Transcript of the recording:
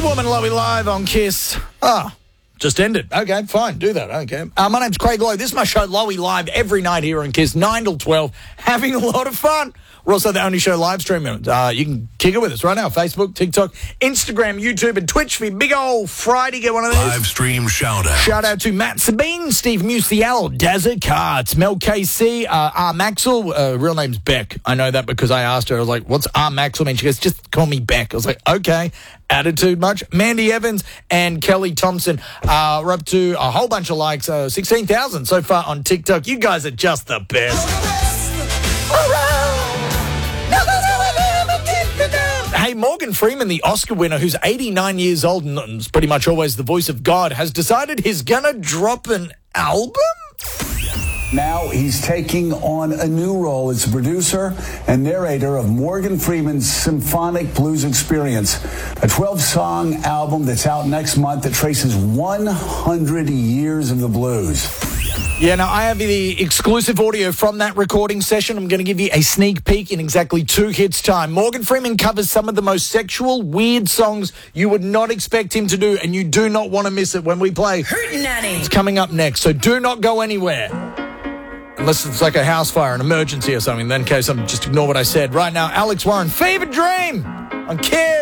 Woman, Lowy Live on Kiss. Just ended. Okay, fine, do that. Okay. My name's Craig Lowe. This is my show, Lowy Live, every night here on Kiss, 9 till 12. Having a lot of fun. We're also the only show live streaming. You can kick it with us right now. Facebook, TikTok, Instagram, YouTube, and Twitch for your big old Friday. Get one of these. Live stream shout out. Shout out to Matt Sabine, Steve Musial, Dazza Carts, Mel KC, R. Maxwell. Real name's Beck. I know that because I asked her. I was like, what's R. Maxwell mean? She goes, just call me Beck. I was like, okay. Attitude much. Mandy Evans and Kelly Thompson. We're up to a whole bunch of likes. 16,000 so far on TikTok. You guys are just the best. Hey, Morgan Freeman, the Oscar winner, who's 89 years old and is pretty much always the voice of God, has decided he's going to drop an album? Now he's taking on a new role as producer and narrator of Morgan Freeman's Symphonic Blues Experience, a 12-song album that's out next month that traces 100 years of the blues. Yeah, now I have the exclusive audio from that recording session. I'm going to give you a sneak peek in exactly 2 hits' time. Morgan Freeman covers some of the most sexual, weird songs you would not expect him to do, and you do not want to miss it when we play. Hootenanny. It's coming up next, so do not go anywhere. Unless it's like a house fire, an emergency or something. Then in case I'm just ignore what I said. Right now, Alex Warren, Fever Dream on Kiss.